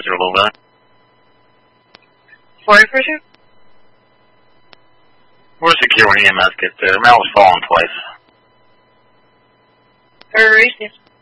there a little bit. 40 Pursuit? We're secure when EMS gets there. Mal was falling twice. Or racing.